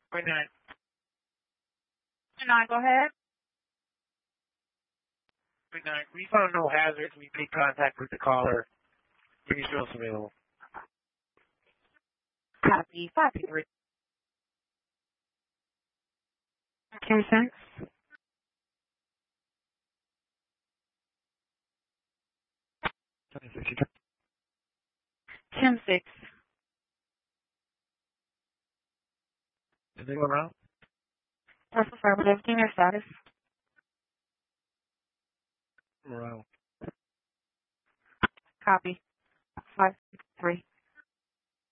Good night. Good night, go ahead. Good night. We found no hazards. We made contact with the caller. Bring your bills available. Copy. 523. Okay, thanks. Ten six. Did they go around? That's affirmative. Give me your status. Around. Copy. 523.